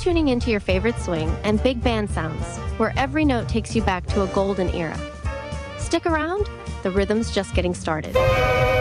tuning into your favorite swing and big band sounds, where every note takes you back to a golden era. Stick around, the rhythm's just getting started.